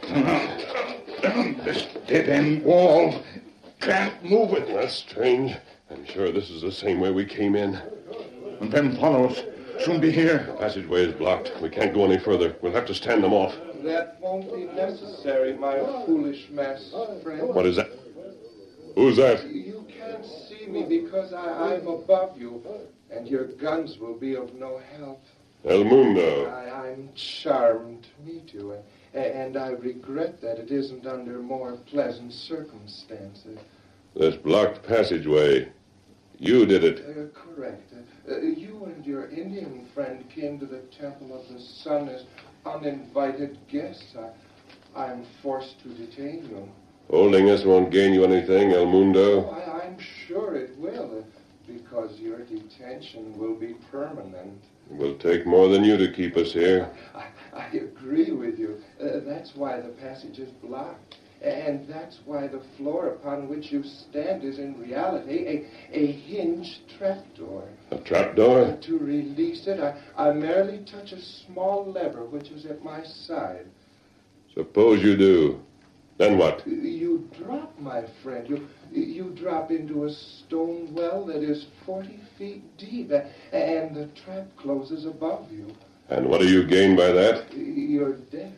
This dead-end wall. Can't move it. That's strange. I'm sure this is the same way we came in. And then follow us. Soon be here. The passageway is blocked. We can't go any further. We'll have to stand them off. That won't be necessary, my foolish masked friend. What is that? Who's that? You can't see me because I'm above you, and your guns will be of no help. El Mundo. I'm charmed to meet you, and I regret that it isn't under more pleasant circumstances. This blocked passageway. You did it. Correct. You and your Indian friend came to the Temple of the Sun as uninvited guests. I'm forced to detain you. Holding us won't gain you anything, El Mundo. I'm sure it will, because your detention will be permanent. It will take more than you to keep us here. I agree with you. That's why the passage is blocked. And that's why the floor upon which you stand is in reality a hinged trapdoor. A trapdoor? To release it, I merely touch a small lever which is at my side. Suppose you do. Then what? You drop, my friend. You drop into a stone well that is 40 feet deep, and the trap closes above you. And what do you gain by that? Your death.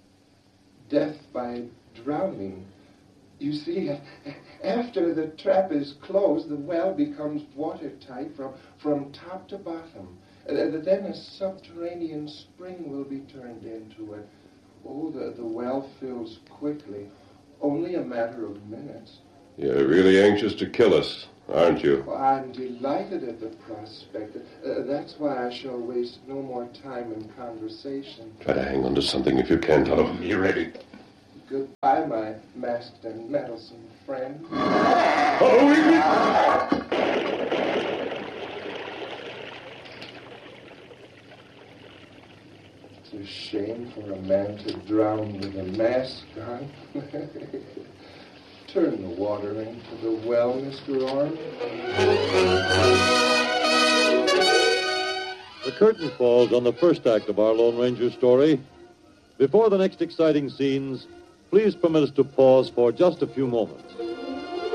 Death by drowning. You see, after the trap is closed, the well becomes watertight from top to bottom. Then a subterranean spring will be turned into it. Oh, the well fills quickly. Only a matter of minutes. You're really anxious to kill us, aren't you? Well, I'm delighted at the prospect. That's why I shall waste no more time in conversation. Try to hang on to something if you can, Tonto. Be ready. Goodbye, my masked and meddlesome friend. It's a shame for a man to drown with a mask on. Turn the water into the well, Mr. Orm. The curtain falls on the first act of our Lone Ranger story. Before the next exciting scenes, please permit us to pause for just a few moments.